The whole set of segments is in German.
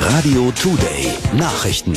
Radio Today Nachrichten.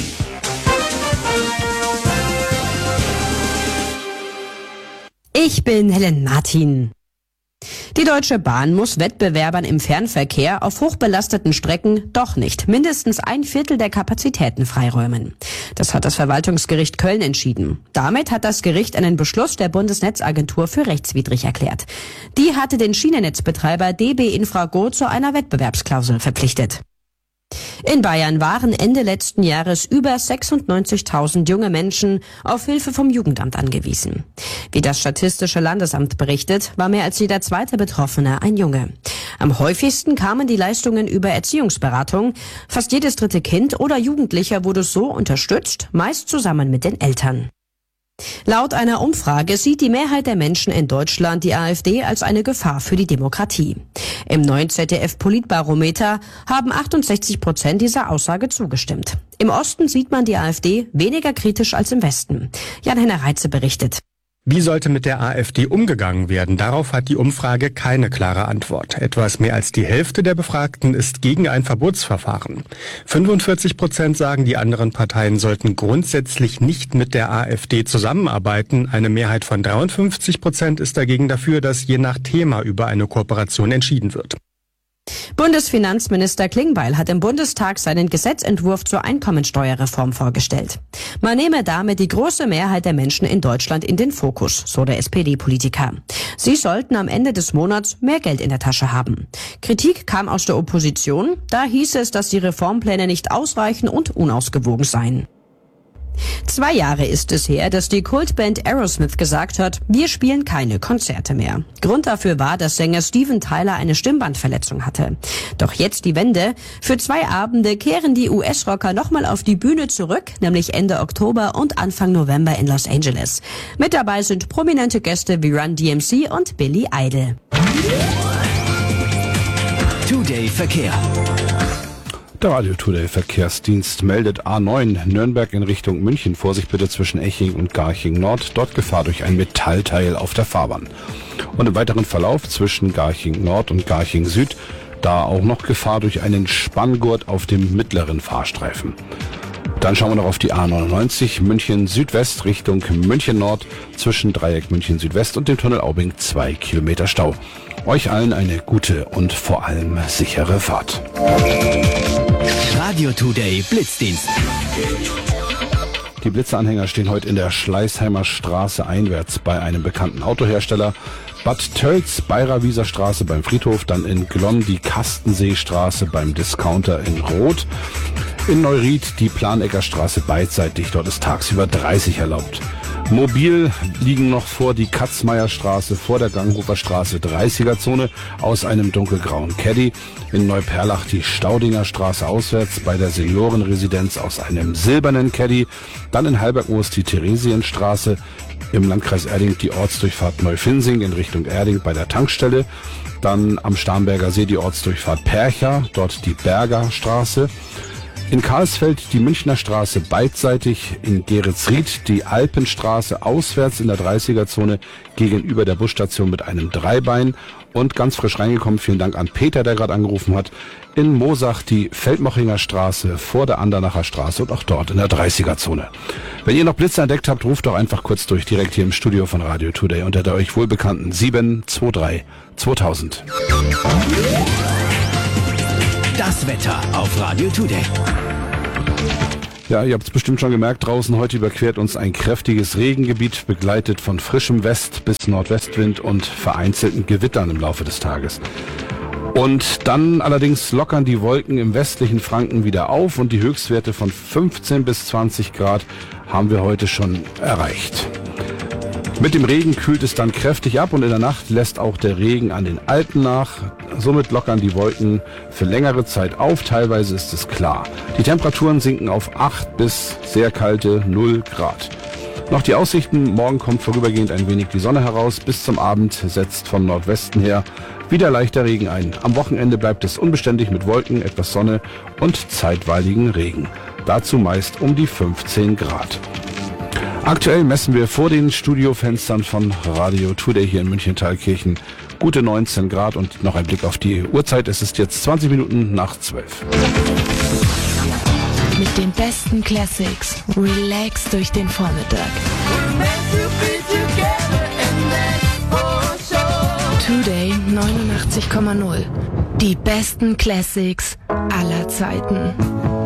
Ich bin Helen Martin. Die Deutsche Bahn muss Wettbewerbern im Fernverkehr auf hochbelasteten Strecken doch nicht mindestens 1/4 der Kapazitäten freiräumen. Das hat das Verwaltungsgericht Köln entschieden. Damit hat das Gericht einen Beschluss der Bundesnetzagentur für rechtswidrig erklärt. Die hatte den Schienennetzbetreiber DB Infrago zu einer Wettbewerbsklausel verpflichtet. In Bayern waren Ende letzten Jahres über 96.000 junge Menschen auf Hilfe vom Jugendamt angewiesen. Wie das Statistische Landesamt berichtet, war mehr als jeder zweite Betroffene ein Junge. Am häufigsten kamen die Leistungen über Erziehungsberatung. Fast jedes dritte Kind oder Jugendlicher wurde so unterstützt, meist zusammen mit den Eltern. Laut einer Umfrage sieht die Mehrheit der Menschen in Deutschland die AfD als eine Gefahr für die Demokratie. Im neuen ZDF-Politbarometer haben 68% dieser Aussage zugestimmt. Im Osten sieht man die AfD weniger kritisch als im Westen. Jan-Henner Reitze berichtet. Wie sollte mit der AfD umgegangen werden? Darauf hat die Umfrage keine klare Antwort. Etwas mehr als die Hälfte der Befragten ist gegen ein Verbotsverfahren. 45% sagen, die anderen Parteien sollten grundsätzlich nicht mit der AfD zusammenarbeiten. Eine Mehrheit von 53% ist dagegen dafür, dass je nach Thema über eine Kooperation entschieden wird. Bundesfinanzminister Klingbeil hat im Bundestag seinen Gesetzentwurf zur Einkommensteuerreform vorgestellt. Man nehme damit die große Mehrheit der Menschen in Deutschland in den Fokus, so der SPD-Politiker. Sie sollten am Ende des Monats mehr Geld in der Tasche haben. Kritik kam aus der Opposition. Da hieß es, dass die Reformpläne nicht ausreichen und unausgewogen seien. 2 Jahre ist es her, dass die Kultband Aerosmith gesagt hat, wir spielen keine Konzerte mehr. Grund dafür war, dass Sänger Steven Tyler eine Stimmbandverletzung hatte. Doch jetzt die Wende. Für 2 Abende kehren die US-Rocker nochmal auf die Bühne zurück, nämlich Ende Oktober und Anfang November in Los Angeles. Mit dabei sind prominente Gäste wie Run DMC und Billy Idol. Today Verkehr. Der Radio Today Verkehrsdienst meldet A9 Nürnberg in Richtung München. Vorsicht bitte zwischen Eching und Garching Nord. Dort Gefahr durch ein Metallteil auf der Fahrbahn. Und im weiteren Verlauf zwischen Garching Nord und Garching Süd da auch noch Gefahr durch einen Spanngurt auf dem mittleren Fahrstreifen. Dann schauen wir noch auf die A99 München Südwest Richtung München Nord zwischen Dreieck München Südwest und dem Tunnel Aubing 2 Kilometer Stau. Euch allen eine gute und vor allem sichere Fahrt. Radio Today Blitzdienst. Die Blitzeranhänger stehen heute in der Schleißheimer Straße einwärts bei einem bekannten Autohersteller. Bad Tölz, Bayrer-Wieser Straße beim Friedhof, dann in Glonn die Kastenseestraße beim Discounter in Roth. In Neuried die Planegger Straße beidseitig, dort ist tagsüber 30 erlaubt. Mobil liegen noch vor die Katzmeierstraße, vor der Ganghofer Straße 30er-Zone aus einem dunkelgrauen Caddy. In Neuperlach die Staudinger Straße auswärts bei der Seniorenresidenz aus einem silbernen Caddy. Dann in Halberg-Moos die Theresienstraße. Im Landkreis Erding die Ortsdurchfahrt Neufinsing in Richtung Erding bei der Tankstelle. Dann am Starnberger See die Ortsdurchfahrt Percha, dort die Berger Straße. In Karlsfeld die Münchner Straße beidseitig, in Geretsried die Alpenstraße auswärts in der 30er-Zone gegenüber der Busstation mit einem Dreibein. Und ganz frisch reingekommen, vielen Dank an Peter, der gerade angerufen hat, in Moosach die Feldmochinger Straße vor der Andernacher Straße und auch dort in der 30er-Zone. Wenn ihr noch Blitze entdeckt habt, ruft doch einfach kurz durch, direkt hier im Studio von Radio Today unter der euch wohlbekannten 723 2000. Das Wetter auf Radio Today. Ja, ihr habt es bestimmt schon gemerkt, draußen heute überquert uns ein kräftiges Regengebiet, begleitet von frischem West- bis Nordwestwind und vereinzelten Gewittern im Laufe des Tages. Und dann allerdings lockern die Wolken im westlichen Franken wieder auf und die Höchstwerte von 15 bis 20 Grad haben wir heute schon erreicht. Mit dem Regen kühlt es dann kräftig ab und in der Nacht lässt auch der Regen an den Alpen nach. Somit lockern die Wolken für längere Zeit auf, teilweise ist es klar. Die Temperaturen sinken auf 8 bis sehr kalte 0 Grad. Noch die Aussichten, morgen kommt vorübergehend ein wenig die Sonne heraus, bis zum Abend setzt vom Nordwesten her wieder leichter Regen ein. Am Wochenende bleibt es unbeständig mit Wolken, etwas Sonne und zeitweiligen Regen. Dazu meist um die 15 Grad. Aktuell messen wir vor den Studiofenstern von Radio Today hier in München-Thalkirchen gute 19 Grad und noch ein Blick auf die Uhrzeit. Es ist jetzt 20 Minuten nach 12. Mit den besten Classics. Relax durch den Vormittag. Today 89,0. Die besten Classics aller Zeiten.